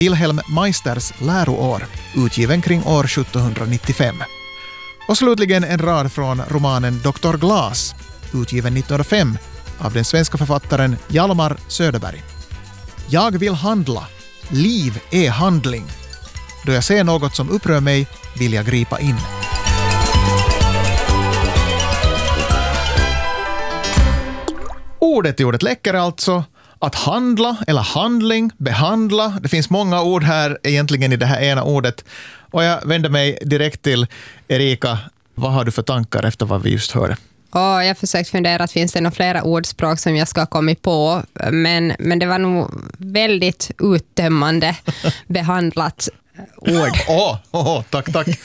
Wilhelm Meisters läroår, utgiven kring år 1795. Och slutligen en rad från romanen Dr. Glas, utgiven 1905 av den svenska författaren Hjalmar Söderberg. Jag vill handla. Liv är handling. Då jag ser något som upprör mig vill jag gripa in. Ordet i ordet läcker alltså. Att handla eller handling, behandla. Det finns många ord här egentligen i det här ena ordet. Och jag vänder mig direkt till Erika. Vad har du för tankar efter vad vi just hörde? Jag har försökt fundera att finns det några flera ordspråk som jag ska ha kommit på. Men det var nog väldigt uttömmande behandlat ord. Tack.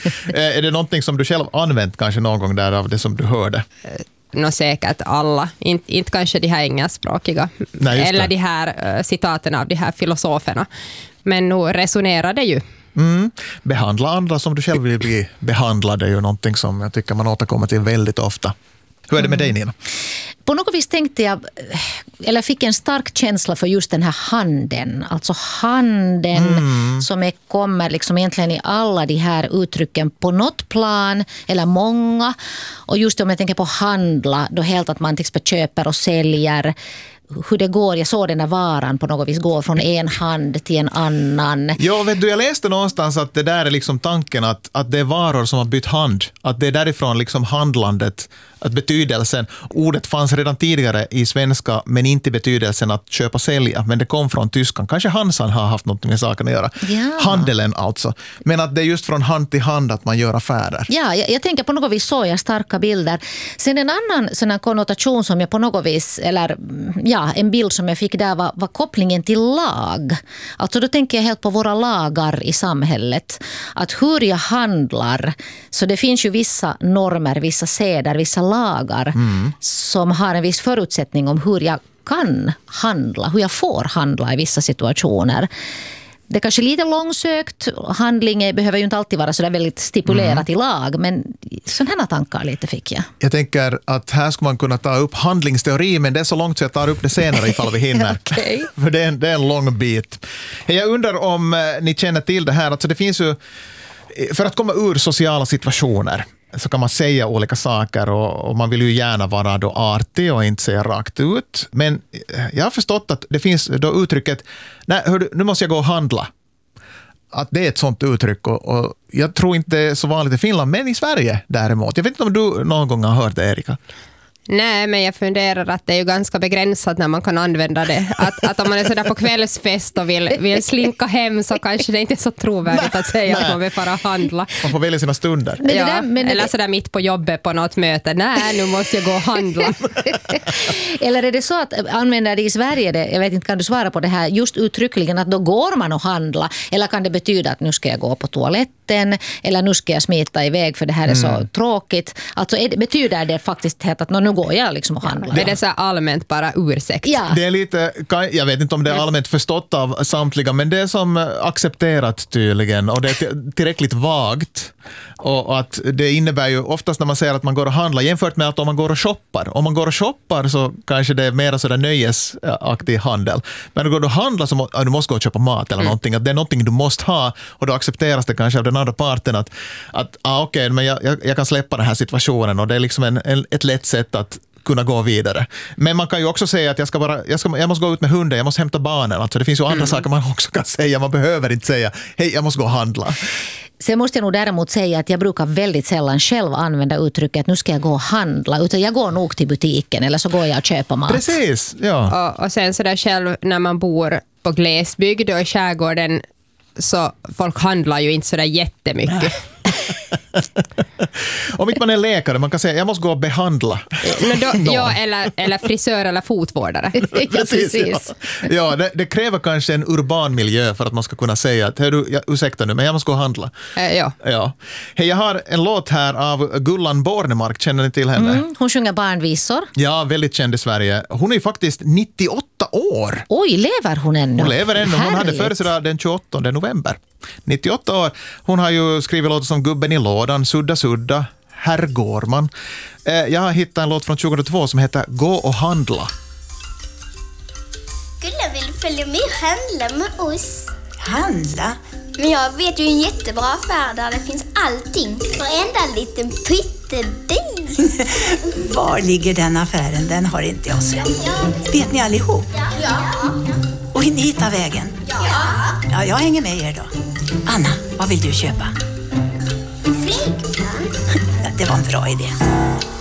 Är det någonting som du själv använt kanske någon gång där av det som du hörde? Säkert alla. Inte kanske de här engelskspråkiga. Eller de här citaten av de här filosoferna. Men nu resonerar det ju. Behandla andra som du själv vill bli behandlad är ju någonting som jag tycker man återkommer till väldigt ofta. Hur är det med dig, Nina? På något vis tänkte jag, eller fick en stark känsla för just den här handen. Alltså handen som kommer liksom egentligen i alla de här uttrycken på något plan eller många. Och just om jag tänker på handla, då helt att man till exempel köper och säljer. Hur det går, jag såg den där varan på något vis gå från en hand till en annan. Ja, vet du, jag läste någonstans att det där är liksom tanken att det är varor som har bytt hand. Att det är därifrån liksom handlandet, att betydelsen, ordet fanns redan tidigare i svenska men inte betydelsen att köpa och sälja. Men det kom från tyskan. Kanske Hansan har haft något med saken att göra. Ja. Handelen alltså. Men att det är just från hand till hand att man gör affärer. Ja, jag tänker på något vis såg jag starka bilder. Sen en annan sån här konnotation som jag på något vis, eller ja, en bild som jag fick där var kopplingen till lag. Alltså då tänker jag helt på våra lagar i samhället. Att hur jag handlar, så det finns ju vissa normer, vissa seder, vissa lagar som har en viss förutsättning om hur jag kan handla, hur jag får handla i vissa situationer. Det är kanske lite långsökt, handling behöver ju inte alltid vara så där väldigt stipulerat i lag, men sådana här tankar lite fick jag. Jag tänker att här ska man kunna ta upp handlingsteori, men det är så långt så jag tar upp det senare ifall vi hinner. Okay. För det är en lång bit. Jag undrar om ni känner till det här, alltså det finns ju, för att komma ur sociala situationer så kan man säga olika saker och man vill ju gärna vara då artig och inte säga rakt ut. Men jag har förstått att det finns då uttrycket, nej, hördu, nu måste jag gå och handla. Att det är ett sånt uttryck och jag tror inte det är så vanligt i Finland, men i Sverige däremot. Jag vet inte om du någon gång har hört det, Erika? Nej, men jag funderar att det är ju ganska begränsat när man kan använda det. Att om man är sådär på kvällsfest och vill slinka hem så kanske det inte är så trovärdigt att säga att man vill bara handla. Man får välja sina stunder. Eller sådär mitt på jobbet på något möte. Nej, nu måste jag gå och handla. Eller är det så att använder det i Sverige, jag vet inte, kan du svara på det här, just uttryckligen att då går man och handla? Eller kan det betyda att nu ska jag gå på toaletten eller nu ska jag smita iväg för det här är så tråkigt? Alltså betyder det faktiskt att nu går jag liksom och handlar? Är det så allmänt bara ursäkt? Ja. Det är lite, jag vet inte om det är allmänt förstått av samtliga, men det är som accepterat tydligen och det är tillräckligt vagt. Och att det innebär ju oftast när man säger att man går och handlar jämfört med att om man går och shoppar. Om man går och shoppar så kanske det är mer sådär nöjesaktig handel. Men när du går och handlar så du måste gå och köpa mat eller någonting. Att det är någonting du måste ha och då accepteras det kanske av den andra parten att okej, men jag kan släppa den här situationen och det är liksom ett lätt sätt att kunna gå vidare. Men man kan ju också säga att jag måste gå ut med hunden, jag måste hämta barnen. Alltså det finns ju andra saker man också kan säga. Man behöver inte säga, hej, jag måste gå och handla. Sen måste jag nog däremot säga att jag brukar väldigt sällan själv använda uttrycket att nu ska jag gå och handla. Utan jag går nog till butiken eller så går jag och köper mat. Precis, ja. Och sen så där själv när man bor på glesbygd och i skärgården så folk handlar ju inte så där jättemycket. Om inte man är läkare, man kan säga jag måste gå och behandla. Ja, eller frisör eller fotvårdare. Precis. Ja, det kräver kanske en urban miljö för att man ska kunna säga att ursäkta nu, men jag måste gå och handla. Ja. Hej, jag har en låt här av Gullan Bornemark, känner ni till henne? Hon sjunger barnvisor. Ja, väldigt känd i Sverige. Hon är ju faktiskt 98 år. Oj, lever hon ännu? Hon lever ännu. Hon hade födelsedag den 28 november. 98 år. Hon har ju skrivit låtar som Gubben i lådan, Sudda, Herr Gårman. Jag har hittat en låt från 2002 som heter Gå och handla. Gulla vill följa med och handla med oss. Handla? Men jag vet ju en jättebra affär där det finns allting. Varenda liten pyttebit. Var ligger den affären? Den har inte jag sett. Vet ni allihop? Ja. Och ni hittar vägen? Ja, jag hänger med er då. Anna, vad vill du köpa? Flygplan. Det var en bra idé.